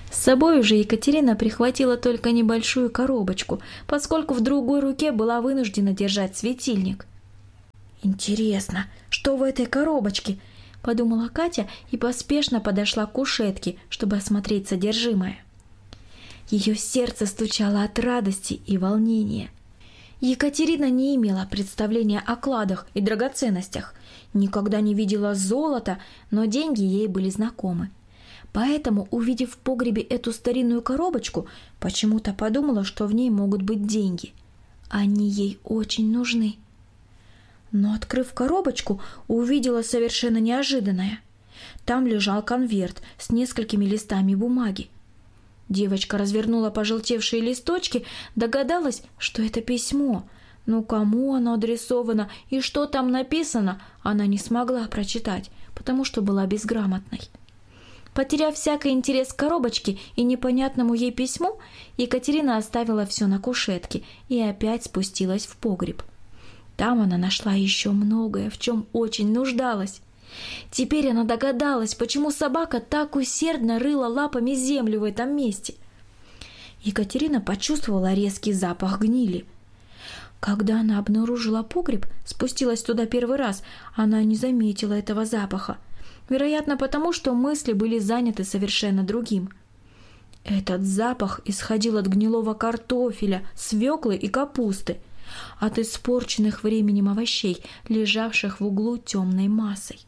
С собой уже Екатерина прихватила только небольшую коробочку, поскольку в другой руке была вынуждена держать светильник. «Интересно, что в этой коробочке?» – подумала Катя и поспешно подошла к кушетке, чтобы осмотреть содержимое. Ее сердце стучало от радости и волнения. Екатерина не имела представления о кладах и драгоценностях, никогда не видела золота, но деньги ей были знакомы. Поэтому, увидев в погребе эту старинную коробочку, почему-то подумала, что в ней могут быть деньги. Они ей очень нужны. Но, открыв коробочку, увидела совершенно неожиданное. Там лежал конверт с несколькими листами бумаги. Девочка развернула пожелтевшие листочки, догадалась, что это письмо. Но кому оно адресовано и что там написано, она не смогла прочитать, потому что была безграмотной. Потеряв всякий интерес к коробочке и непонятному ей письму, Екатерина оставила все на кушетке и опять спустилась в погреб. Там она нашла еще многое, в чем очень нуждалась. Теперь она догадалась, почему собака так усердно рыла лапами землю в этом месте. Екатерина почувствовала резкий запах гнили. Когда она обнаружила погреб, спустилась туда первый раз, она не заметила этого запаха. Вероятно, потому что мысли были заняты совершенно другим. Этот запах исходил от гнилого картофеля, свеклы и капусты, от испорченных временем овощей, лежавших в углу темной массой.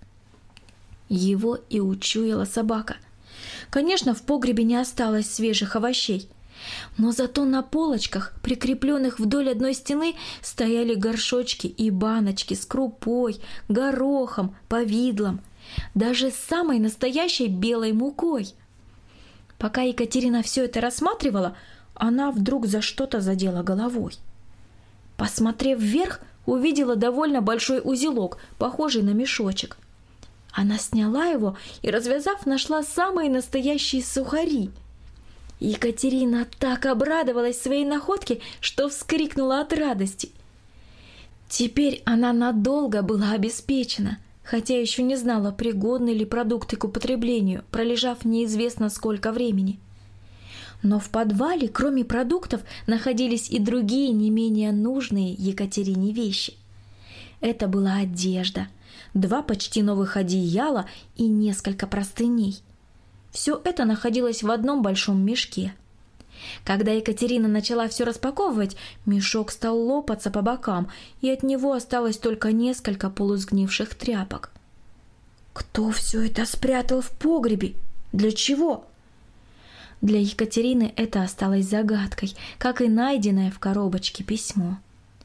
Его и учуяла собака. Конечно, в погребе не осталось свежих овощей, но зато на полочках, прикрепленных вдоль одной стены, стояли горшочки и баночки с крупой, горохом, повидлом, даже с самой настоящей белой мукой. Пока Екатерина все это рассматривала, она вдруг за что-то задела головой. Посмотрев вверх, увидела довольно большой узелок, похожий на мешочек. Она сняла его и, развязав, нашла самые настоящие сухари. Екатерина так обрадовалась своей находке, что вскрикнула от радости. Теперь она надолго была обеспечена, хотя еще не знала, пригодны ли продукты к употреблению, пролежав неизвестно сколько времени. Но в подвале, кроме продуктов, находились и другие не менее нужные Екатерине вещи. Это была одежда, 2 почти новых одеяла и несколько простыней. Все это находилось в одном большом мешке. Когда Екатерина начала все распаковывать, мешок стал лопаться по бокам, и от него осталось только несколько полусгнивших тряпок. Кто все это спрятал в погребе? Для чего? Для Екатерины это осталось загадкой, как и найденное в коробочке письмо.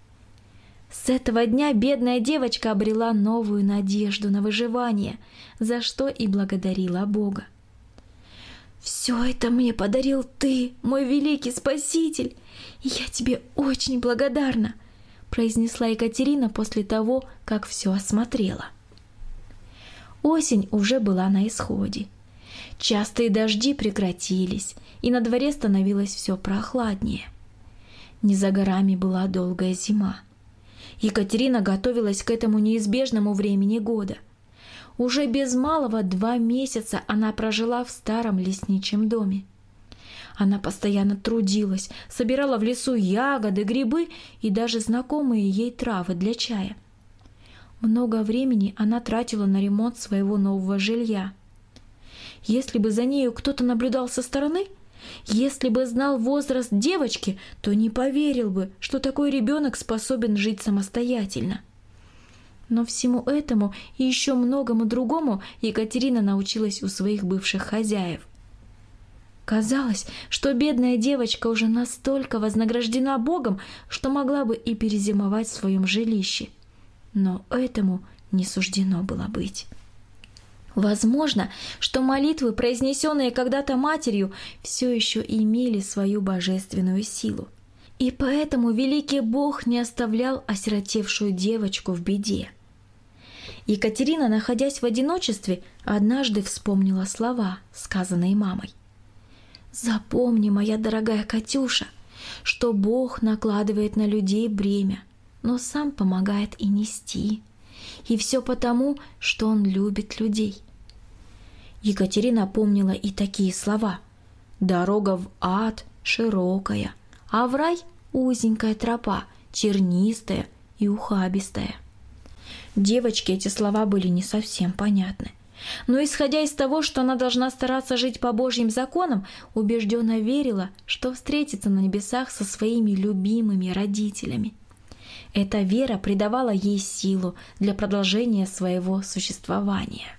С этого дня бедная девочка обрела новую надежду на выживание, за что и благодарила Бога. «Все это мне подарил ты, мой великий спаситель, и я тебе очень благодарна», произнесла Екатерина после того, как все осмотрела. Осень уже была на исходе. Частые дожди прекратились, и на дворе становилось все прохладнее. Не за горами была долгая зима. Екатерина готовилась к этому неизбежному времени года. Уже без малого 2 месяца она прожила в старом лесничьем доме. Она постоянно трудилась, собирала в лесу ягоды, грибы и даже знакомые ей травы для чая. Много времени она тратила на ремонт своего нового жилья. Если бы за нею кто-то наблюдал со стороны, если бы знал возраст девочки, то не поверил бы, что такой ребенок способен жить самостоятельно. Но всему этому и еще многому другому Екатерина научилась у своих бывших хозяев. Казалось, что бедная девочка уже настолько вознаграждена Богом, что могла бы и перезимовать в своем жилище. Но этому не суждено было быть. Возможно, что молитвы, произнесенные когда-то матерью, все еще имели свою божественную силу. И поэтому великий Бог не оставлял осиротевшую девочку в беде. Екатерина, находясь в одиночестве, однажды вспомнила слова, сказанные мамой. «Запомни, моя дорогая Катюша, что Бог накладывает на людей бремя, но сам помогает и нести. И все потому, что Он любит людей». Екатерина помнила и такие слова. Дорога в ад широкая, а в рай узенькая тропа, чернистая и ухабистая. Девочке эти слова были не совсем понятны. Но, исходя из того, что она должна стараться жить по Божьим законам, убежденно верила, что встретится на небесах со своими любимыми родителями. Эта вера придавала ей силу для продолжения своего существования.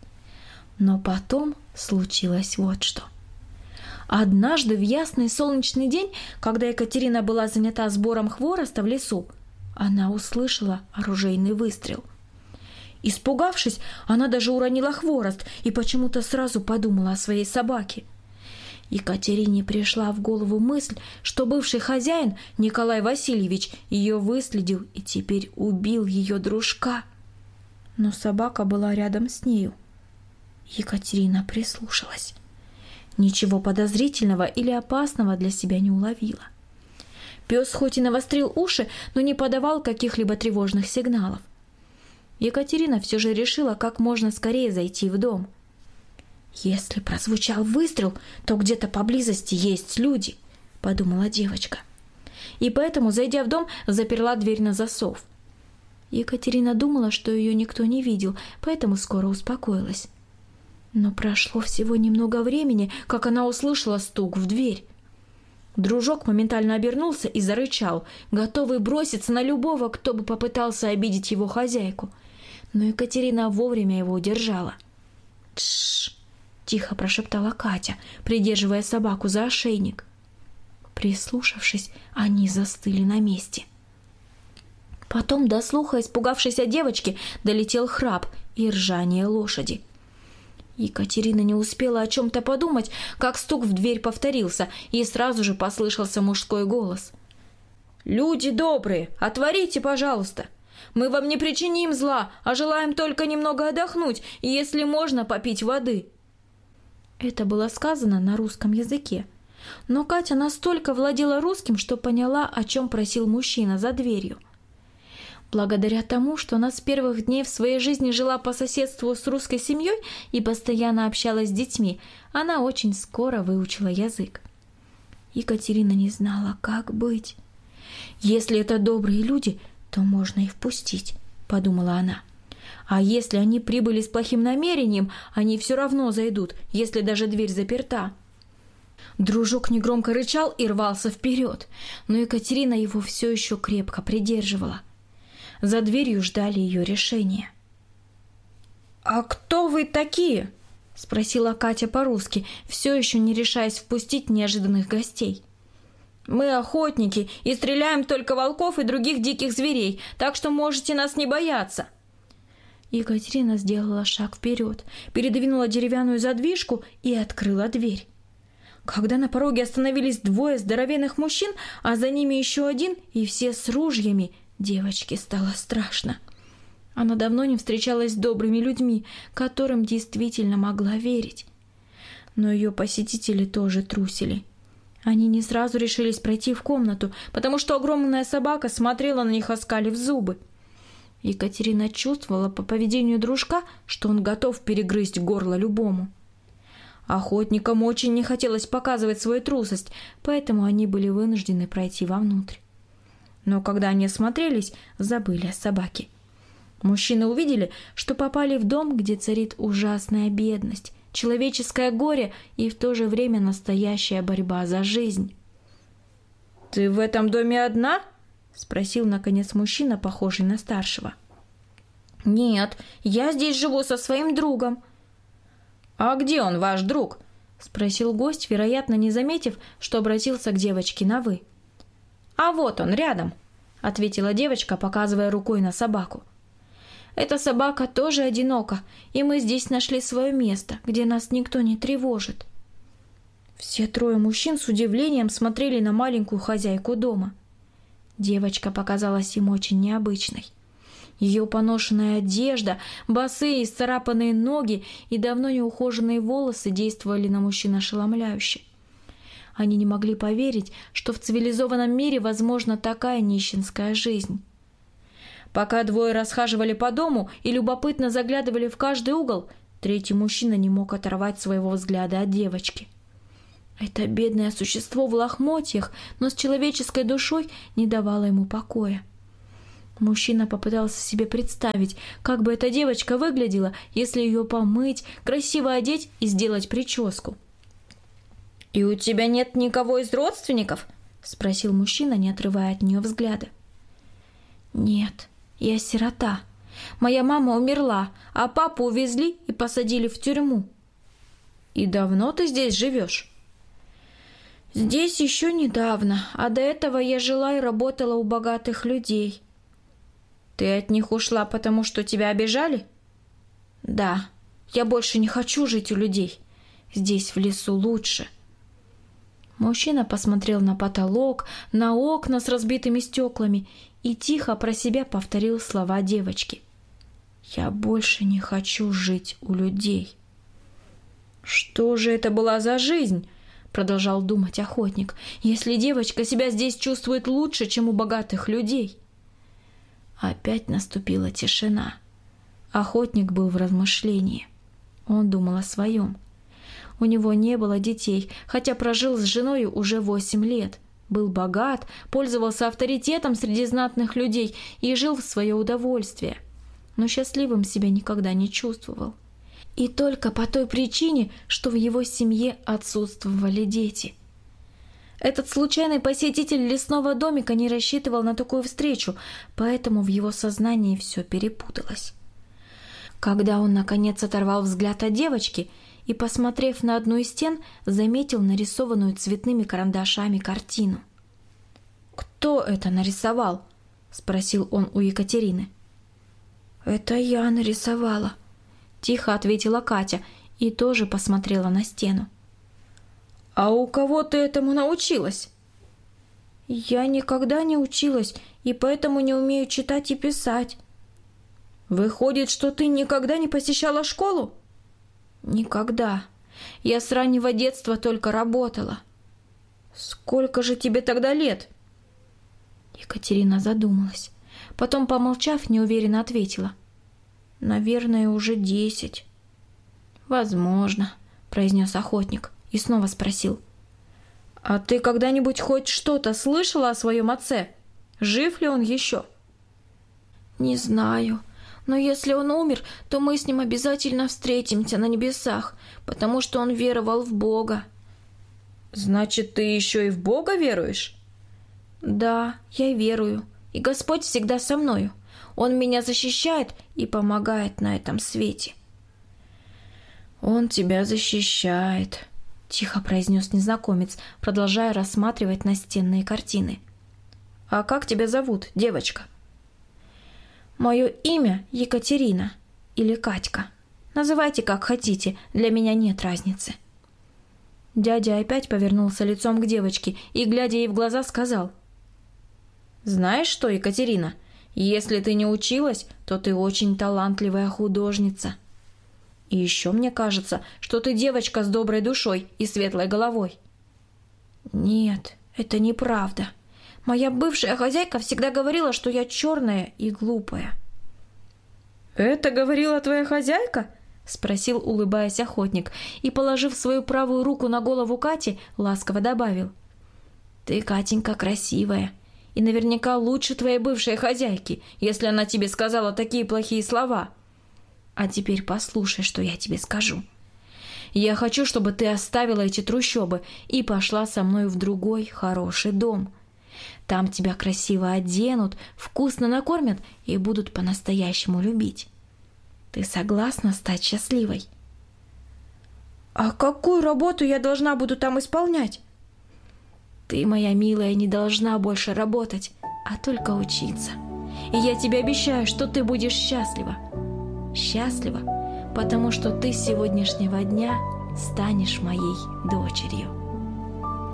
Но потом случилось вот что. Однажды в ясный солнечный день, когда Екатерина была занята сбором хвороста в лесу, она услышала оружейный выстрел. Испугавшись, она даже уронила хворост и почему-то сразу подумала о своей собаке. Екатерине пришла в голову мысль, что бывший хозяин Николай Васильевич ее выследил и теперь убил ее дружка. Но собака была рядом с нею. Екатерина прислушалась. Ничего подозрительного или опасного для себя не уловила. Пес хоть и навострил уши, но не подавал каких-либо тревожных сигналов. Екатерина все же решила как можно скорее зайти в дом. «Если прозвучал выстрел, то где-то поблизости есть люди», — подумала девочка. И поэтому, зайдя в дом, заперла дверь на засов. Екатерина думала, что ее никто не видел, поэтому скоро успокоилась. Но прошло всего немного времени, как она услышала стук в дверь. Дружок моментально обернулся и зарычал, готовый броситься на любого, кто бы попытался обидеть его хозяйку. Но Екатерина вовремя его удержала. «Тш!» — тихо прошептала Катя, придерживая собаку за ошейник. Прислушавшись, они застыли на месте. Потом до слуха испугавшейся девочки долетел храп и ржание лошади. Екатерина не успела о чем-то подумать, как стук в дверь повторился, и сразу же послышался мужской голос. «Люди добрые, отворите, пожалуйста! Мы вам не причиним зла, а желаем только немного отдохнуть и, если можно, попить воды». Это было сказано на русском языке. Но Катя настолько владела русским, что поняла, о чем просил мужчина за дверью. Благодаря тому, что она с первых дней в своей жизни жила по соседству с русской семьей и постоянно общалась с детьми, она очень скоро выучила язык. Екатерина не знала, как быть. «Если это добрые люди, то можно их впустить», — подумала она. «А если они прибыли с плохим намерением, они все равно зайдут, если даже дверь заперта». Дружок негромко рычал и рвался вперед, но Екатерина его все еще крепко придерживала. За дверью ждали ее решения. «А кто вы такие?» — спросила Катя по-русски, все еще не решаясь впустить неожиданных гостей. «Мы охотники и стреляем только волков и других диких зверей, так что можете нас не бояться». Екатерина сделала шаг вперед, передвинула деревянную задвижку и открыла дверь. Когда на пороге остановились двое здоровенных мужчин, а за ними еще один, и все с ружьями, девочке стало страшно. Она давно не встречалась с добрыми людьми, которым действительно могла верить. Но ее посетители тоже трусили. Они не сразу решились пройти в комнату, потому что огромная собака смотрела на них, оскалив зубы. Екатерина чувствовала по поведению дружка, что он готов перегрызть горло любому. Охотникам очень не хотелось показывать свою трусость, поэтому они были вынуждены пройти вовнутрь. Но когда они осмотрелись, забыли о собаке. Мужчины увидели, что попали в дом, где царит ужасная бедность, человеческое горе и в то же время настоящая борьба за жизнь. «Ты в этом доме одна?» — спросил, наконец, мужчина, похожий на старшего. «Нет, я здесь живу со своим другом». «А где он, ваш друг?» — спросил гость, вероятно, не заметив, что обратился к девочке на «вы». «А вот он, рядом», — ответила девочка, показывая рукой на собаку. «Эта собака тоже одинока, и мы здесь нашли свое место, где нас никто не тревожит». Все трое мужчин с удивлением смотрели на маленькую хозяйку дома. Девочка показалась им очень необычной. Ее поношенная одежда, босые исцарапанные ноги и давно неухоженные волосы действовали на мужчин ошеломляюще. Они не могли поверить, что в цивилизованном мире возможна такая нищенская жизнь. Пока двое расхаживали по дому и любопытно заглядывали в каждый угол, третий мужчина не мог оторвать своего взгляда от девочки. Это бедное существо в лохмотьях, но с человеческой душой не давало ему покоя. Мужчина попытался себе представить, как бы эта девочка выглядела, если ее помыть, красиво одеть и сделать прическу. «И у тебя нет никого из родственников?» — спросил мужчина, не отрывая от нее взгляда. «Нет, я сирота. Моя мама умерла, а папу увезли и посадили в тюрьму». «И давно ты здесь живешь?» «Здесь еще недавно, а до этого я жила и работала у богатых людей». «Ты от них ушла, потому что тебя обижали?» «Да, я больше не хочу жить у людей. Здесь в лесу лучше». Мужчина посмотрел на потолок, на окна с разбитыми стеклами и тихо про себя повторил слова девочки. «Я больше не хочу жить у людей». «Что же это была за жизнь?» — продолжал думать охотник. «Если девочка себя здесь чувствует лучше, чем у богатых людей». Опять наступила тишина. Охотник был в размышлении. Он думал о своем. У него не было детей, хотя прожил с женой уже 8 лет. Был богат, пользовался авторитетом среди знатных людей и жил в свое удовольствие. Но счастливым себя никогда не чувствовал. И только по той причине, что в его семье отсутствовали дети. Этот случайный посетитель лесного домика не рассчитывал на такую встречу, поэтому в его сознании все перепуталось. Когда он, наконец, оторвал взгляд от девочки и, посмотрев на одну из стен, заметил нарисованную цветными карандашами картину. «Кто это нарисовал?» — спросил он у Екатерины. «Это я нарисовала», — тихо ответила Катя и тоже посмотрела на стену. «А у кого ты этому научилась?» «Я никогда не училась и поэтому не умею читать и писать». «Выходит, что ты никогда не посещала школу?» «Никогда. Я с раннего детства только работала». «Сколько же тебе тогда лет?» Екатерина задумалась. Потом, помолчав, неуверенно ответила. «Наверное, уже 10». «Возможно», — произнес охотник и снова спросил. «А ты когда-нибудь хоть что-то слышала о своем отце? Жив ли он еще?» «Не знаю. Но если он умер, то мы с ним обязательно встретимся на небесах, потому что он веровал в Бога». «Значит, ты еще и в Бога веруешь?» «Да, я верую, и Господь всегда со мною. Он меня защищает и помогает на этом свете». «Он тебя защищает», — тихо произнес незнакомец, продолжая рассматривать настенные картины. «А как тебя зовут, девочка?» «Мое имя Екатерина или Катька. Называйте как хотите, для меня нет разницы». Дядя опять повернулся лицом к девочке и, глядя ей в глаза, сказал. «Знаешь что, Екатерина, если ты не училась, то ты очень талантливая художница. И еще мне кажется, что ты девочка с доброй душой и светлой головой». «Нет, это неправда. Моя бывшая хозяйка всегда говорила, что я черная и глупая». «Это говорила твоя хозяйка?» — спросил, улыбаясь охотник, и, положив свою правую руку на голову Кати, ласково добавил. «Ты, Катенька, красивая, и наверняка лучше твоей бывшей хозяйки, если она тебе сказала такие плохие слова. А теперь послушай, что я тебе скажу. Я хочу, чтобы ты оставила эти трущобы и пошла со мной в другой хороший дом. Там тебя красиво оденут, вкусно накормят и будут по-настоящему любить. Ты согласна стать счастливой?» «А какую работу я должна буду там исполнять?» «Ты, моя милая, не должна больше работать, а только учиться. И я тебе обещаю, что ты будешь счастлива. Счастлива, потому что ты с сегодняшнего дня станешь моей дочерью».